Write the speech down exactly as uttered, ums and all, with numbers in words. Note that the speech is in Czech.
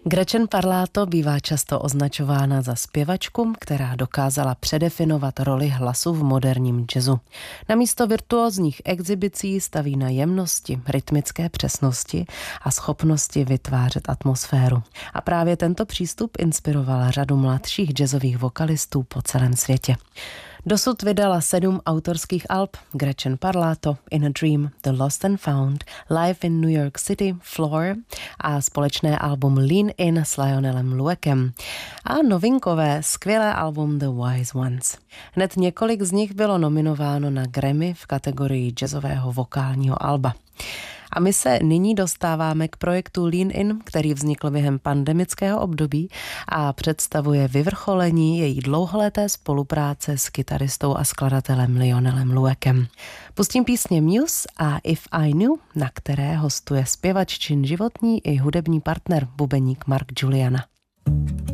Gretchen Parlato bývá často označována za zpěvačku, která dokázala předefinovat roli hlasu v moderním jazzu. Namísto virtuózních exhibicí staví na jemnosti, rytmické přesnosti a schopnosti vytvářet atmosféru. A právě tento přístup inspiroval řadu mladších jazzových vokalistů po celém světě. Dosud vydala sedm autorských alb: Gretchen Parlato, In a Dream, The Lost and Found, Live in New York City, Floor a společné album Lean In s Lionelem Louekem a novinkové skvělé album The Wise Ones. Hned několik z nich bylo nominováno na Grammy v kategorii jazzového vokálního alba. A my se nyní dostáváme k projektu Lean In, který vznikl během pandemického období a představuje vyvrcholení její dlouholeté spolupráce s kytaristou a skladatelem Lionelem Louekem. Pustím písně Muse a If I Knew, na které hostuje zpěvač čin životní i hudební partner bubeník Mark Juliana.